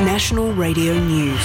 National Radio News.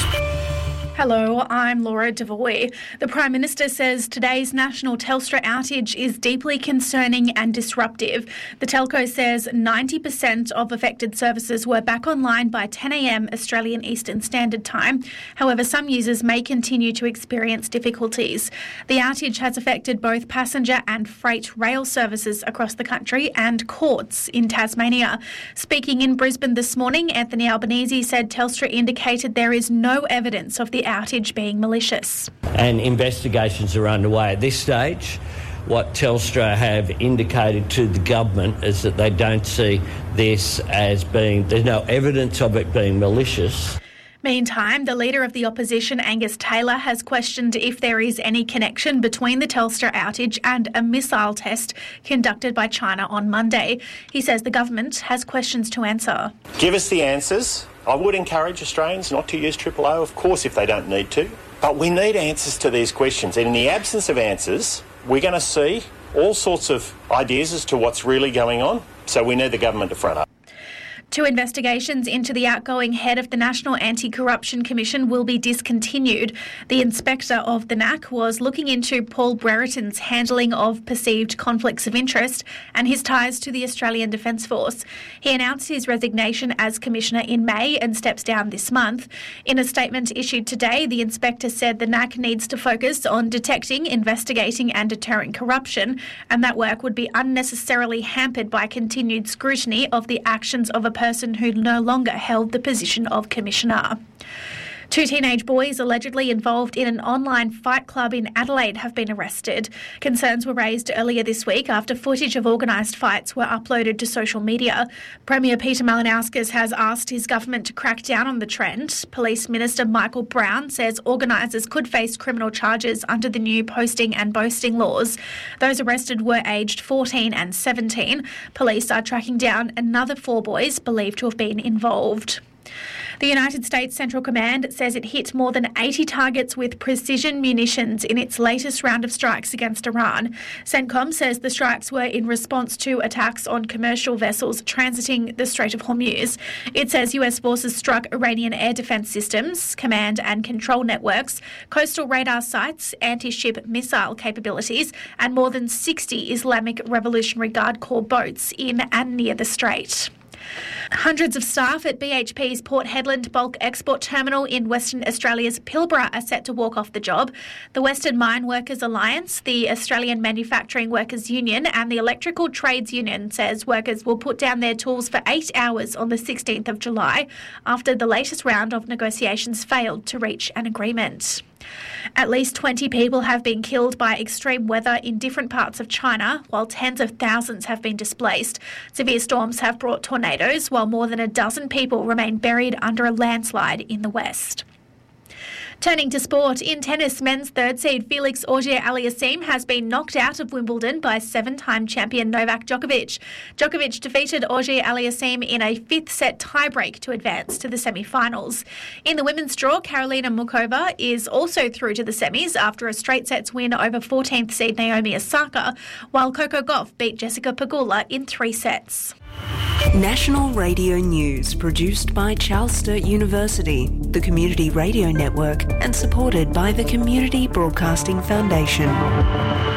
Hello, I'm Laura Devoy. The Prime Minister says today's national Telstra outage is deeply concerning and disruptive. The telco says 90% of affected services were back online by 10 a.m. Australian Eastern Standard Time. However, some users may continue to experience difficulties. The outage has affected both passenger and freight rail services across the country and courts in Tasmania. Speaking in Brisbane this morning, Anthony Albanese said Telstra indicated there is no evidence of the outage being malicious. And investigations are underway. At this stage, what Telstra have indicated to the government is that they don't see this as being, there's no evidence of it being malicious. Meantime, the leader of the opposition, Angus Taylor, has questioned if there is any connection between the Telstra outage and a missile test conducted by China on Monday. He says the government has questions to answer. Give us the answers. I would encourage Australians not to use OOO, of course, if they don't need to. But we need answers to these questions. And in the absence of answers, we're going to see all sorts of ideas as to what's really going on. So we need the government to front up. Two investigations into the outgoing head of the National Anti-Corruption Commission will be discontinued. The inspector of the NAC was looking into Paul Brereton's handling of perceived conflicts of interest and his ties to the Australian Defence Force. He announced his resignation as Commissioner in May and steps down this month. In a statement issued today, the inspector said the NAC needs to focus on detecting, investigating and deterring corruption, and that work would be unnecessarily hampered by continued scrutiny of the actions of a person who no longer held the position of Commissioner. Two teenage boys allegedly involved in an online fight club in Adelaide have been arrested. Concerns were raised earlier this week after footage of organised fights were uploaded to social media. Premier Peter Malinauskas has asked his government to crack down on the trend. Police Minister Michael Brown says organisers could face criminal charges under the new posting and boasting laws. Those arrested were aged 14 and 17. Police are tracking down another 4 boys believed to have been involved. The United States Central Command says it hit more than 80 targets with precision munitions in its latest round of strikes against Iran. CENTCOM says the strikes were in response to attacks on commercial vessels transiting the Strait of Hormuz. It says US forces struck Iranian air defence systems, command and control networks, coastal radar sites, anti-ship missile capabilities, and more than 60 Islamic Revolutionary Guard Corps boats in and near the strait. Hundreds of staff at BHP's Port Hedland bulk export terminal in Western Australia's Pilbara are set to walk off the job. The Western Mine Workers Alliance, the Australian Manufacturing Workers Union and the Electrical Trades Union says workers will put down their tools for 8 hours on the 16th of July after the latest round of negotiations failed to reach an agreement. At least 20 people have been killed by extreme weather in different parts of China, while tens of thousands have been displaced. Severe storms have brought tornadoes, while more than a dozen people remain buried under a landslide in the west. Turning to sport, in tennis, men's third seed Felix Auger-Aliassime has been knocked out of Wimbledon by 7-time champion Novak Djokovic. Djokovic defeated Auger-Aliassime in a 5th set tiebreak to advance to the semi-finals. In the women's draw, Karolina Muchova is also through to the semis after a straight sets win over 14th seed Naomi Osaka, while Coco Gauff beat Jessica Pegula in 3 sets. National Radio News, produced by Charles Sturt University, the Community Radio Network, and supported by the Community Broadcasting Foundation.